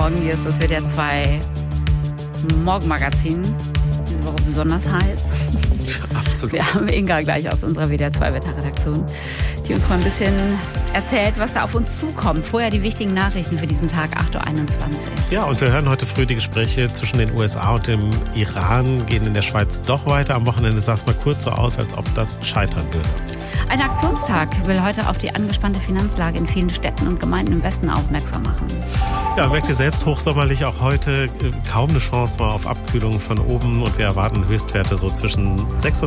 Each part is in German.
Morgen. Hier ist das WDR 2 Morgenmagazin. Diese Woche besonders heiß. Absolut. Wir haben Inga gleich aus unserer WDR 2 Wetterredaktion, die uns mal ein bisschen erzählt, was da auf uns zukommt. Vorher die wichtigen Nachrichten für diesen Tag, 8.21 Uhr. Ja, und wir hören heute früh die Gespräche zwischen den USA und dem Iran gehen in der Schweiz doch weiter. Am Wochenende sah es mal kurz so aus, als ob das scheitern würde. Ein Aktionstag will heute auf die angespannte Finanzlage in vielen Städten und Gemeinden im Westen aufmerksam machen. Ja, merkt ihr selbst, hochsommerlich auch heute kaum eine Chance mal auf Abkühlung von oben und wir erwarten Höchstwerte so zwischen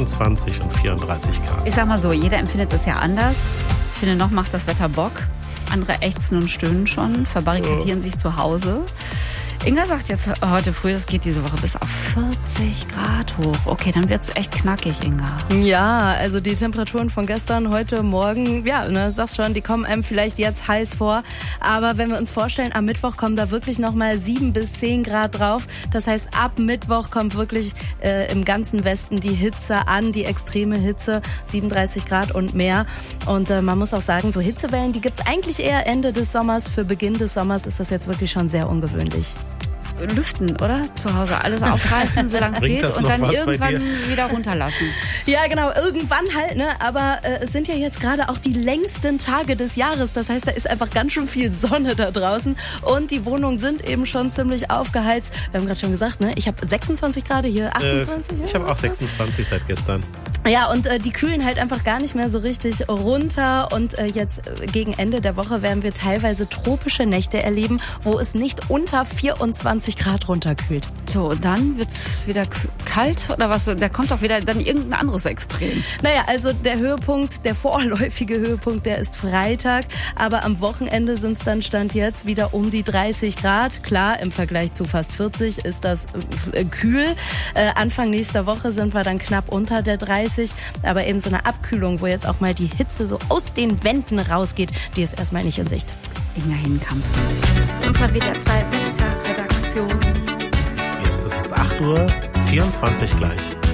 26 und 34 Grad. Ich sag mal so, jeder empfindet das ja anders. Ich finde, noch macht das Wetter Bock. Andere ächzen und stöhnen schon, verbarrikadieren sich zu Hause. Inga sagt jetzt heute früh, das geht diese Woche bis auf 40 Grad hoch. Okay, dann wird's echt knackig, Inga. Ja, also die Temperaturen von gestern, heute Morgen, ja, sag's schon, die kommen einem vielleicht jetzt heiß vor. Aber wenn wir uns vorstellen, am Mittwoch kommen da wirklich nochmal 7 bis 10 Grad drauf. Das heißt, ab Mittwoch kommt wirklich im ganzen Westen die Hitze an, die extreme Hitze, 37 Grad und mehr. Und man muss auch sagen, so Hitzewellen, die gibt's eigentlich eher Ende des Sommers. Für Beginn des Sommers ist das jetzt wirklich schon sehr ungewöhnlich. Lüften, oder? Zu Hause alles aufreißen, solange es geht und dann irgendwann wieder runterlassen. Ja, genau, irgendwann halt, ne? Aber es sind ja jetzt gerade auch die längsten Tage des Jahres. Das heißt, da ist einfach ganz schön viel Sonne da draußen und die Wohnungen sind eben schon ziemlich aufgeheizt. Wir haben gerade schon gesagt, ne? Ich habe 26 Grad hier, 28. Ich habe auch 26 seit gestern. Ja, und die kühlen halt einfach gar nicht mehr so richtig runter und jetzt gegen Ende der Woche werden wir teilweise tropische Nächte erleben, wo es nicht unter 24 Grad runterkühlt. So, und dann wird's wieder kalt oder was? Da kommt doch wieder dann irgendein anderes Extrem. Naja, also der Höhepunkt, der vorläufige Höhepunkt, der ist Freitag. Aber am Wochenende sind es dann Stand jetzt wieder um die 30 Grad. Klar, im Vergleich zu fast 40 ist das kühl. Anfang nächster Woche sind wir dann knapp unter der 30. Aber eben so eine Abkühlung, wo jetzt auch mal die Hitze so aus den Wänden rausgeht, die ist erstmal nicht in Sicht. Inga Hinkamp. Zu unserer WDR 2 Wetterredaktion. Jetzt ist es 8.24 Uhr gleich.